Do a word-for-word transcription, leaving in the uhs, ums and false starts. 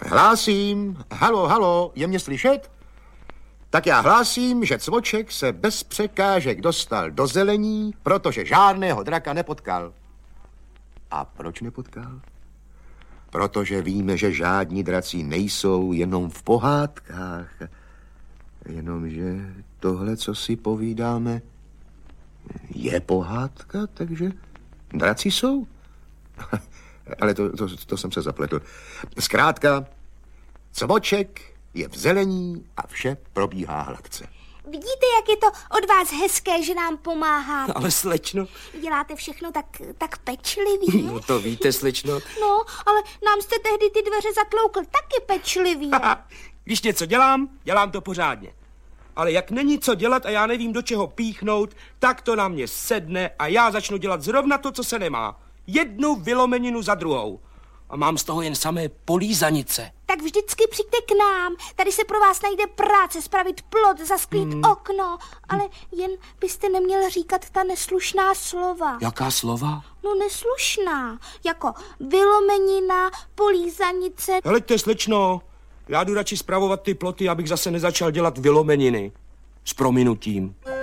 Hlásím, halo, halo, je mě slyšet? Tak já hlásím, že Cvoček se bez překážek dostal do zelení, protože žádného draka nepotkal. A proč nepotkal? Protože víme, že žádní draci nejsou jenom v pohádkách. Jenomže tohle, co si povídáme, je pohádka, takže draci jsou. Ale to, to, to jsem se zapletl. Zkrátka, Cvoček je v zelení a vše probíhá hladce. Vidíte, jak je to od vás hezké, že nám pomáháte. Ale slečno. Děláte všechno tak, tak pečlivě. No to víte, slečno. No, ale nám jste tehdy ty dveře zatloukl taky pečlivě. Když něco dělám, dělám to pořádně. Ale jak není co dělat a já nevím, do čeho píchnout, tak to na mě sedne a já začnu dělat zrovna to, co se nemá. Jednu vylomeninu za druhou. A mám z toho jen samé polízanice. Tak vždycky přijďte k nám. Tady se pro vás najde práce, spravit plot, zasklít hmm. okno. Ale jen byste neměl říkat ta neslušná slova. Jaká slova? No neslušná. Jako vylomenina, polízanice. Heleďte, slečno, já jdu radši spravovat ty ploty, abych zase nezačal dělat vylomeniny. S prominutím.